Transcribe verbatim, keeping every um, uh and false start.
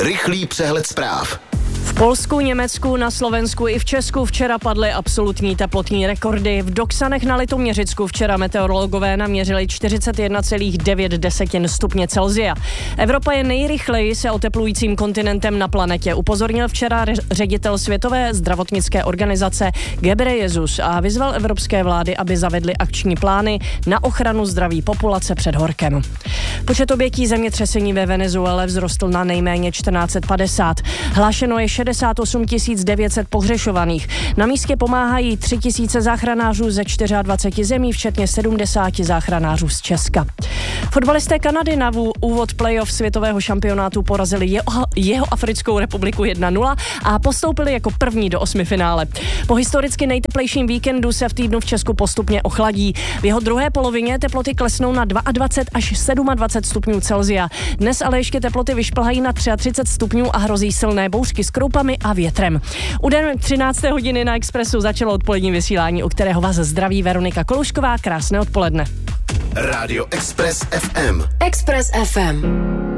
Rychlý přehled zpráv. V Polsku, Německu, na Slovensku i v Česku včera padly absolutní teplotní rekordy. V Doksanech na Litoměřicku včera meteorologové naměřili čtyřicet jedna celá devět stupně Celsia. Evropa je nejrychleji se oteplujícím kontinentem na planetě, upozornil včera ředitel Světové zdravotnické organizace Gebreyesus a vyzval evropské vlády, aby zavedly akční plány na ochranu zdraví populace před horkem. Počet obětí zemětřesení ve Venezuele vzrostl na nejméně čtrnáct set padesát. Hlášeno je šedesát osm tisíc devět set pohřešovaných. Na místě pomáhají tři tisíce záchranářů ze dvacet čtyři zemí, včetně sedmdesát záchranářů z Česka. Fotbalisté Kanady na úvod playoff světového šampionátu porazili jeho, jeho Africkou republiku jedna nula a postoupili jako první do osmifinále. Po historicky nejteplejším víkendu se v týdnu v Česku postupně ochladí. V jeho druhé polovině teploty klesnou na dvacet dva až dvacet sedm stupňů Celsia. Dnes ale ještě teploty vyšplhají na třicet tři stupňů a hrozí silné bouřky s kroupami a větrem. U den třinácté hodiny na Expressu začalo odpolední vysílání, u kterého vás zdraví Veronika Kolušková. Krásné odpoledne. Rádio Express ef em. Express ef em.